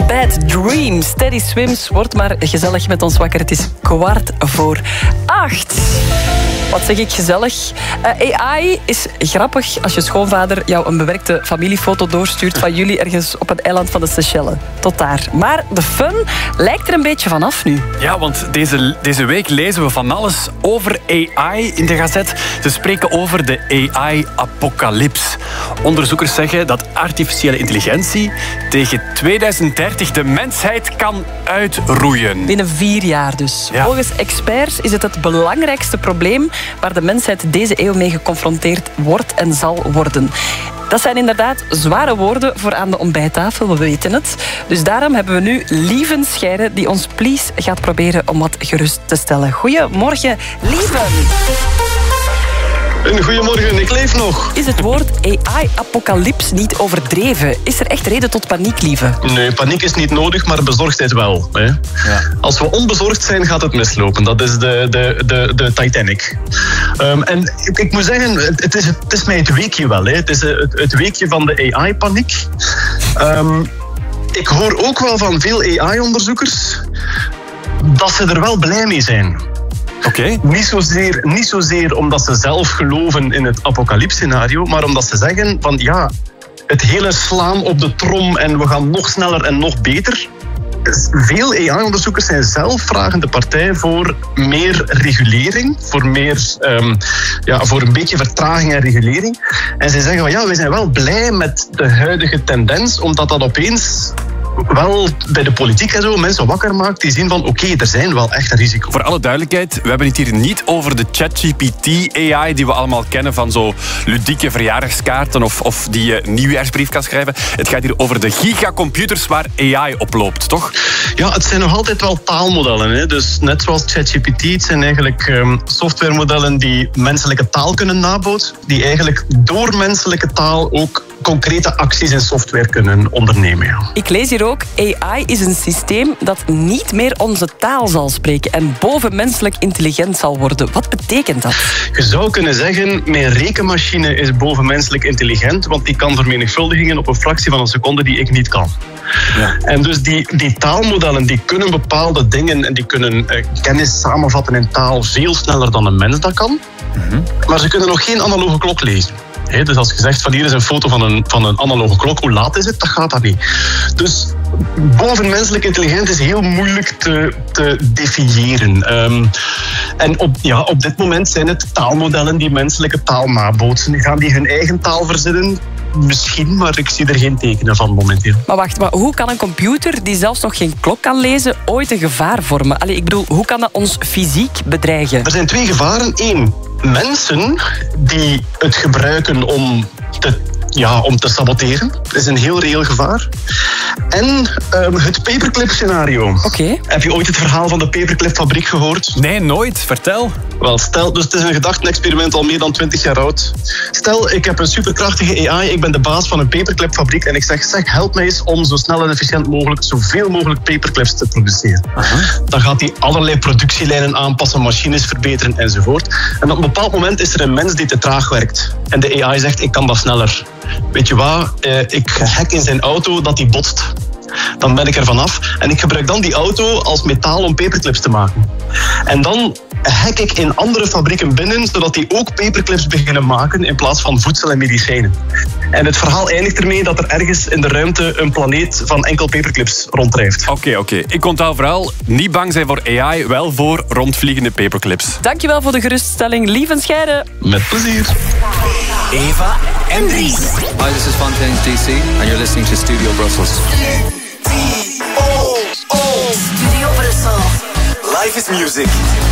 Bad Dreams. Teddy Swims wordt maar gezellig met ons wakker. Het is 7:15. Wat zeg ik gezellig? AI is grappig als je schoonvader jou een bewerkte familiefoto doorstuurt van jullie ergens op een eiland van de Seychellen. Tot daar. Maar de fun lijkt er een beetje vanaf nu. Ja, want deze week lezen we van alles over AI in de Gazette. Ze spreken over de AI-apocalyps. Onderzoekers zeggen dat artificiële intelligentie tegen 2030 de mensheid kan uitroeien. Binnen 4 jaar dus. Ja. Volgens experts is het belangrijkste probleem waar de mensheid deze eeuw mee geconfronteerd wordt en zal worden. Dat zijn inderdaad zware woorden voor aan de ontbijttafel, we weten het. Dus daarom hebben we nu Lieven Scheire die ons please gaat proberen om wat gerust te stellen. Goedemorgen, Lieven. Een goedemorgen, ik leef nog. Is het woord AI-apocalyps niet overdreven? Is er echt reden tot paniek, Lieven? Nee, paniek is niet nodig, maar bezorgdheid wel. Hè? Ja. Als we onbezorgd zijn, gaat het mislopen. Dat is de Titanic. En ik moet zeggen, het is mij het weekje wel. Hè? Het is het weekje van de AI-paniek. Ik hoor ook wel van veel AI-onderzoekers dat ze er wel blij mee zijn. Oké. Niet zozeer omdat ze zelf geloven in het apocalypscenario, maar omdat ze zeggen van ja, het hele slaan op de trom en we gaan nog sneller en nog beter. Veel AI-onderzoekers zijn zelf vragende partij voor meer regulering, voor een beetje vertraging en regulering. En ze zeggen van ja, we zijn wel blij met de huidige tendens, omdat dat opeens wel bij de politiek en zo mensen wakker maakt die zien van oké, er zijn wel echt risico's. Voor alle duidelijkheid, we hebben het hier niet over de ChatGPT-AI die we allemaal kennen van zo ludieke verjaardagskaarten of die je nieuwjaarsbrief kan schrijven. Het gaat hier over de gigacomputers waar AI op loopt, toch? Ja, het zijn nog altijd wel taalmodellen. Hè? Dus net zoals ChatGPT, het zijn eigenlijk softwaremodellen die menselijke taal kunnen nabootsen, die eigenlijk door menselijke taal ook concrete acties in software kunnen ondernemen. Ja. Ik lees hier ook, AI is een systeem dat niet meer onze taal zal spreken en bovenmenselijk intelligent zal worden. Wat betekent dat? Je zou kunnen zeggen, mijn rekenmachine is bovenmenselijk intelligent, want die kan vermenigvuldigingen op een fractie van een seconde die ik niet kan. Ja. En dus die taalmodellen die kunnen bepaalde dingen en die kunnen kennis samenvatten in taal veel sneller dan een mens dat kan. Mm-hmm. Maar ze kunnen nog geen analoge klok lezen. Dus als je zegt van hier is een foto van een analoge klok, hoe laat is het? Dat gaat dat niet. Dus bovenmenselijk intelligent is heel moeilijk te definiëren. En op dit moment zijn het taalmodellen die menselijke taal nabootsen. Gaan die hun eigen taal verzinnen? Misschien, maar ik zie er geen tekenen van momenteel. Maar wacht, hoe kan een computer die zelfs nog geen klok kan lezen ooit een gevaar vormen? Ik bedoel, hoe kan dat ons fysiek bedreigen? Er zijn 2 gevaren. 1, mensen die het gebruiken om te saboteren. Dat is een heel reëel gevaar. En het paperclip-scenario. Okay. Heb je ooit het verhaal van de paperclip-fabriek gehoord? Nee, nooit. Vertel. Wel, stel, dus het is een gedachten-experiment al meer dan 20 jaar oud. Stel, ik heb een superkrachtige AI, ik ben de baas van een paperclip-fabriek en ik zeg, help mij eens om zo snel en efficiënt mogelijk zoveel mogelijk paperclips te produceren. Uh-huh. Dan gaat hij allerlei productielijnen aanpassen, machines verbeteren enzovoort. En op een bepaald moment is er een mens die te traag werkt. En de AI zegt, ik kan dat sneller. Weet je wat, ik hack in zijn auto dat hij botst. Dan ben ik er vanaf en ik gebruik dan die auto als metaal om paperclips te maken. En dan hack ik in andere fabrieken binnen, zodat die ook paperclips beginnen maken in plaats van voedsel en medicijnen. En het verhaal eindigt ermee dat er ergens in de ruimte een planeet van enkel paperclips ronddrijft. Oké. Ik onthoud vooral, niet bang zijn voor AI, wel voor rondvliegende paperclips. Dankjewel voor de geruststelling, Lieven Scheire. Met plezier. Eva en Dries. Hi, this is Fontaines DC and you're listening to Studio Brussels. Studio Brussels. Life is music.